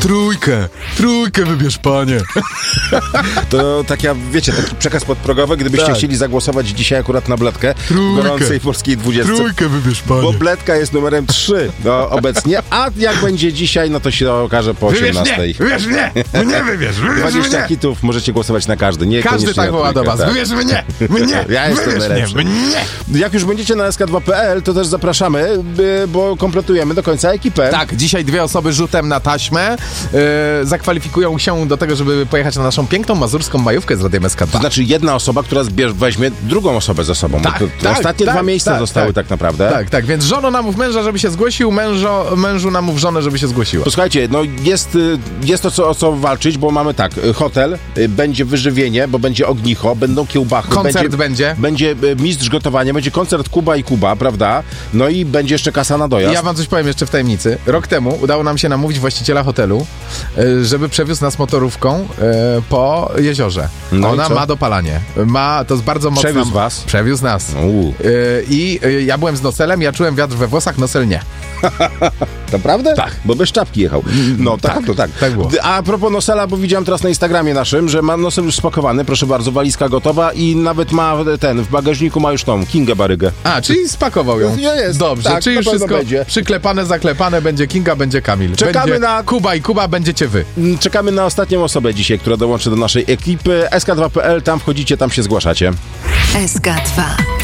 Trójkę wybierz, panie. To wiecie, taki przekaz podprogowy, gdybyście chcieli zagłosować dzisiaj akurat na Bledkę w gorącej polskiej 20. Trójkę wybierz, panie. Bo Bledka jest numerem 3 obecnie, a jak będzie dzisiaj, no to się okaże po 18. Wybierz mnie! Mnie wybierz! 20 hitów, możecie głosować na każdy. Nie każdy tak woła do was. Tak. Wybierz mnie! Ja jestem najlepszy. Jak już będziecie na sk2.pl, to też zapraszamy, bo kompletujemy do końca ekipę. Tak, dzisiaj 2 osoby rzutem na taśmę zakwalifikują się do tego, żeby pojechać na naszą piękną mazurską majówkę z Radiem SK2. To znaczy jedna osoba, która weźmie drugą osobę ze sobą. Ostatnie 2 miejsca zostały tak naprawdę. Tak, więc żono namów męża, żeby się zgłosił, mężu namów żonę, żeby się zgłosiła. Posłuchajcie, no jest to o co walczyć, bo mamy hotel, będzie wyżywienie, bo będzie ognicho, będą kiełbachy. Koncert będzie mistrz gotowania, będzie koncert Kuba i Kuba, prawda? No i będzie jeszcze kasa na dojazd. Ja wam coś powiem jeszcze w tajemnicy. Rok temu udało nam się namówić właściciela hotelu, żeby przewiózł nas motorówką po jeziorze. No ona ma dopalanie. To jest bardzo mocno. Przewiózł was? Przewiózł nas. I ja byłem z Noselem, ja czułem wiatr we włosach, Nosel nie. Naprawdę? Tak. Bo bez czapki jechał. No tak. Tak było. A propos Nosela, bo widziałem teraz na Instagramie naszym, że ma Nosel już spakowany, proszę bardzo, walizka gotowa i nawet ma w bagażniku ma już tą Kingę Barygę. Czyli spakował ją. Jest. Dobrze, tak, czyli już wszystko będzie. przyklepane, zaklepane, będzie Kinga, będzie Kamil. Czekamy będzie na Kuba i Kuba, będziecie wy. Czekamy na ostatnią osobę dzisiaj, która dołączy do naszej ekipy. sk2.pl, tam wchodzicie, tam się zgłaszacie. SK2